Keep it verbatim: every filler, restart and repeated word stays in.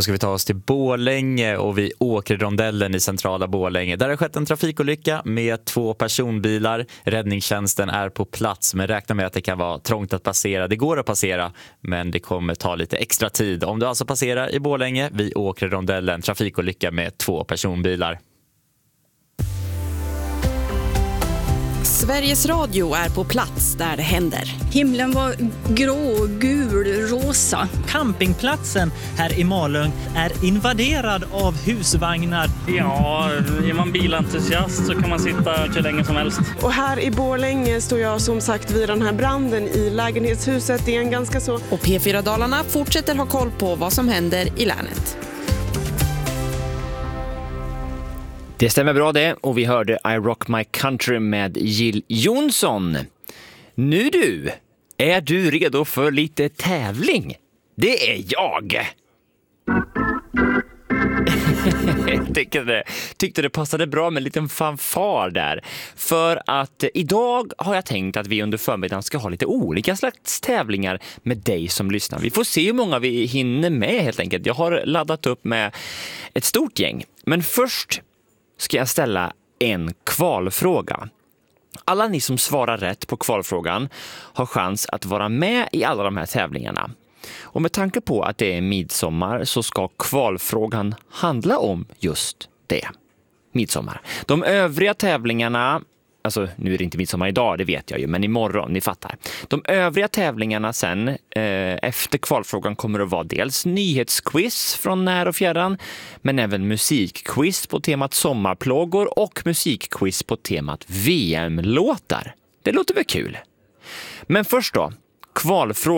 Så ska vi ta oss till Borlänge och vi åker rondellen i centrala Borlänge. Där har skett en trafikolycka med två personbilar. Räddningstjänsten är på plats men räknar med att det kan vara trångt att passera. Det går att passera men det kommer ta lite extra tid. Om du alltså passerar i Borlänge, vi åker rondellen, trafikolycka med två personbilar. Sveriges Radio är på plats där det händer. Himlen var grå, gul, rosa. Campingplatsen här i Malung är invaderad av husvagnar. Ja, är man bilentusiast så kan man sitta hur länge som helst. Och här i Borlänge står jag som sagt vid den här branden i lägenhetshuset. Det är en ganska så... Och P fyra Dalarna fortsätter ha koll på vad som händer i länet. Det stämmer bra det, och vi hörde I Rock My Country med Jill Johnson. Nu du, är du redo för lite tävling? Det är jag! Jag tyckte det, tyckte det passade bra med en liten fanfar där. För att idag har jag tänkt att vi under förmiddagen ska ha lite olika slags tävlingar med dig som lyssnar. Vi får se hur många vi hinner med helt enkelt. Jag har laddat upp med ett stort gäng. Men först ska jag ställa en kvalfråga. Alla ni som svarar rätt på kvalfrågan har chans att vara med i alla de här tävlingarna. Och med tanke på att det är midsommar så ska kvalfrågan handla om just det. Midsommar. De övriga tävlingarna, alltså nu är det inte midsommar idag, det vet jag ju, men imorgon, ni fattar. De övriga tävlingarna sen eh, efter kvalfrågan kommer att vara dels nyhetsquiz från när och fjärran, men även musikquiz på temat sommarplågor och musikquiz på temat V M-låtar. Det låter väl kul? Men först då, kvalfrågan.